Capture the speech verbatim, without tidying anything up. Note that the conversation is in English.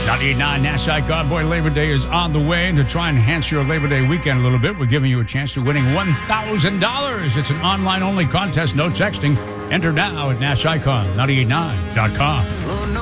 ninety-nine Nash Icon. Boy, Labor Day is on the way. And to try and enhance your Labor Day weekend a little bit, we're giving you a chance to winning one thousand dollars. It's an online-only contest, no texting. Enter now at Nash Icon ninety-eight nine dot com.